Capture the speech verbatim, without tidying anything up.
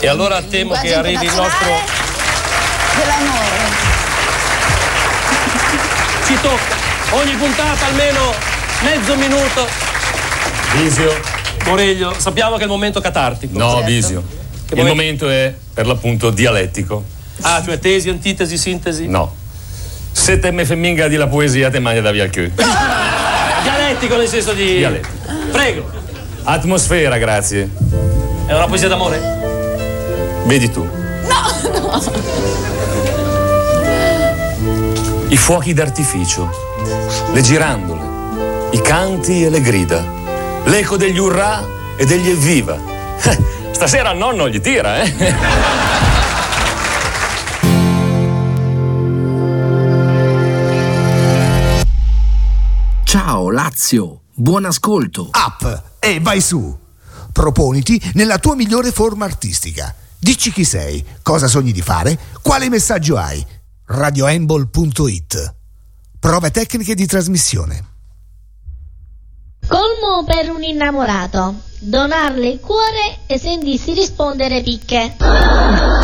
E allora temo che arrivi il nostro dell'amore. Ci tocca ogni puntata almeno mezzo minuto. Visio. Moreglio, sappiamo che è il momento catartico. No, certo. Visio. Che il momento... momento è per l'appunto dialettico. Ah, cioè tesi, antitesi, sintesi? No. Se te me femminga di la poesia te mangia da via il cul. Dialettico nel senso di... Dialettico. Prego. Atmosfera, grazie. È una poesia d'amore? Vedi tu. No, no. I fuochi d'artificio, le girandole, i canti e le grida, l'eco degli urrà e degli evviva. Stasera al nonno gli tira, eh? Ciao Lazio, buon ascolto. Up e vai su. Proponiti nella tua migliore forma artistica. Dici chi sei, cosa sogni di fare, quale messaggio hai. radioembol punto it. Prove tecniche di trasmissione. Colmo per un innamorato. Donarle il cuore e sentirsi rispondere picche.